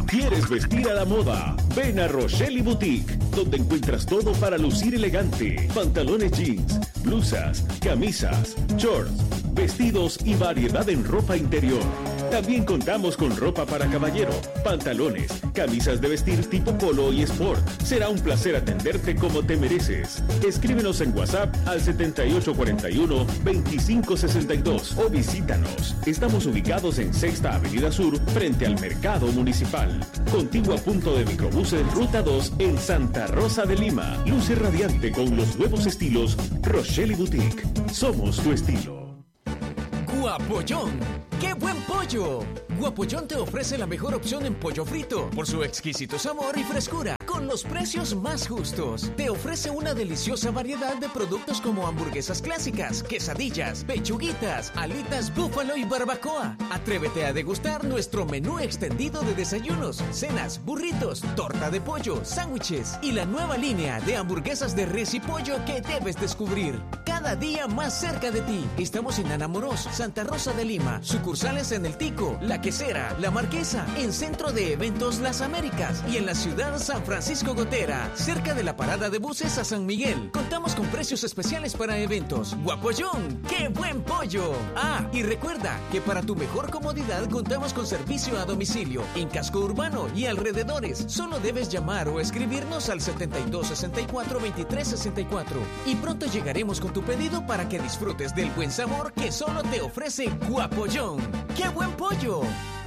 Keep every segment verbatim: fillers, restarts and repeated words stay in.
¿Quieres vestir a la moda? Ven a Rochelle Boutique, donde encuentras todo para lucir elegante. Pantalones jeans, blusas, camisas, shorts, vestidos y variedad en ropa interior. También contamos con ropa para caballero, pantalones, camisas de vestir tipo polo y sport. Será un placer atenderte como te mereces. Escríbenos en WhatsApp al setenta y ocho cuarenta y uno, veinticinco sesenta y dos o visítanos. Estamos ubicados en Sexta Avenida Sur, frente al Mercado Municipal. Contigua punto de microbuses Ruta dos en Santa Rosa de Lima. Luce radiante con los nuevos estilos Rochelle Boutique. Somos tu estilo. Guapollón, ¡qué buen pollo! Guapollón te ofrece la mejor opción en pollo frito por su exquisito sabor y frescura, con los precios más justos. Te ofrece una deliciosa variedad de productos como hamburguesas clásicas, quesadillas, pechuguitas, alitas búfalo y barbacoa. Atrévete a degustar nuestro menú extendido de desayunos, cenas, burritos, torta de pollo, sándwiches y la nueva línea de hamburguesas de res y pollo que debes descubrir. Cada día más cerca de ti. Estamos en Anamoros, Santa Rosa de Lima, sucursales en El Tico, La Quesera, La Marquesa, en Centro de Eventos Las Américas y en la ciudad San Francisco Gotera, cerca de la parada de buses a San Miguel. Contamos con precios especiales para eventos. Guapollón, ¡qué buen pollo! Ah, y recuerda que para tu mejor comodidad contamos con servicio a domicilio en Casco Urbano y alrededores. Solo debes llamar o escribirnos al setenta y dos sesenta y cuatro, veintitrés sesenta y cuatro y pronto llegaremos con tu pedido para que disfrutes del buen sabor que solo te ofrece Guapollón. ¡Qué buen pollo!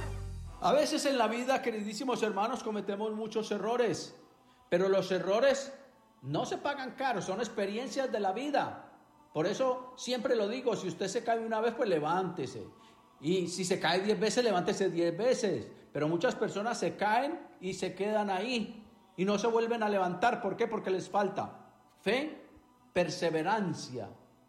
A veces en la vida, queridísimos hermanos, cometemos muchos errores, pero los errores no se pagan caros, son experiencias de la vida. Por eso siempre lo digo, si usted se cae una vez, pues levántese. Y si se cae diez veces, levántese diez veces. Pero muchas personas se caen y se quedan ahí y no se vuelven a levantar. ¿Por qué? Porque les falta fe, perseverancia.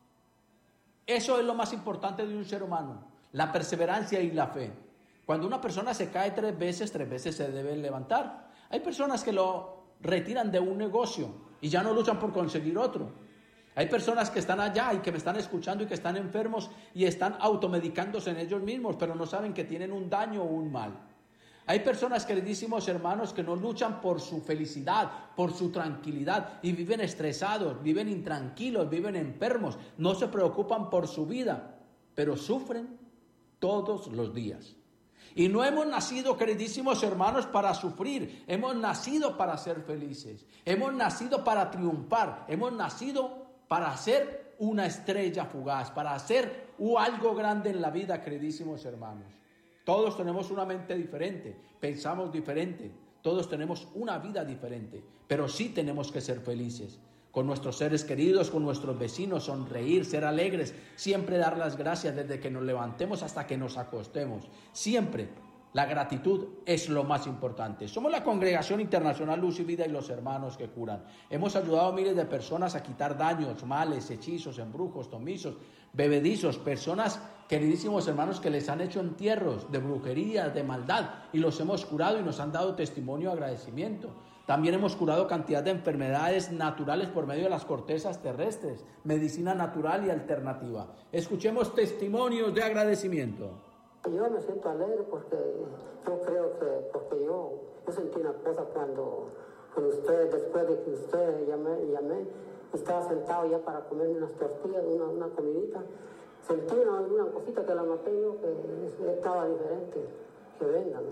Eso es lo más importante de un ser humano, la perseverancia y la fe. Cuando una persona se cae tres veces, tres veces se debe levantar. Hay personas que lo retiran de un negocio y ya no luchan por conseguir otro. Hay personas que están allá y que me están escuchando y que están enfermos y están automedicándose en ellos mismos, pero no saben que tienen un daño o un mal. Hay personas, queridísimos hermanos, que no luchan por su felicidad, por su tranquilidad y viven estresados, viven intranquilos, viven enfermos, no se preocupan por su vida, pero sufren todos los días. Y no hemos nacido, queridísimos hermanos, para sufrir, hemos nacido para ser felices, hemos nacido para triunfar, hemos nacido para ser una estrella fugaz, para hacer algo grande en la vida, queridísimos hermanos. Todos tenemos una mente diferente, pensamos diferente, todos tenemos una vida diferente, pero sí tenemos que ser felices. Con nuestros seres queridos, con nuestros vecinos, sonreír, ser alegres, siempre dar las gracias desde que nos levantemos hasta que nos acostemos. Siempre la gratitud es lo más importante. Somos la Congregación Internacional Luz y Vida y los Hermanos que Curan. Hemos ayudado a miles de personas a quitar daños, males, hechizos, embrujos, tomizos, bebedizos, personas, queridísimos hermanos, que les han hecho entierros de brujería, de maldad, y los hemos curado y nos han dado testimonio de agradecimiento. También hemos curado cantidad de enfermedades naturales por medio de las cortezas terrestres, medicina natural y alternativa. Escuchemos testimonios de agradecimiento. Yo me siento alegre porque yo creo que, porque yo, yo sentí una cosa cuando con ustedes, después de que ustedes llamé, llamé, estaba sentado ya para comer unas tortillas, una, una comidita, sentí una, una cosita que la maté yo, que estaba diferente, que vengan,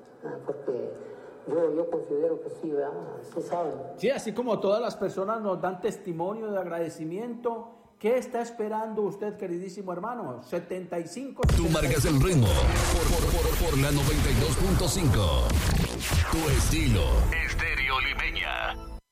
porque yo, yo considero que sí, ¿verdad? Sí saben. Sí, así como todas las personas nos dan testimonio de agradecimiento. ¿Qué está esperando usted, queridísimo hermano? setenta y cinco... Tú marcas el ritmo por, por, por, por la noventa y dos punto cinco. Tu estilo. Estéreo Limeña.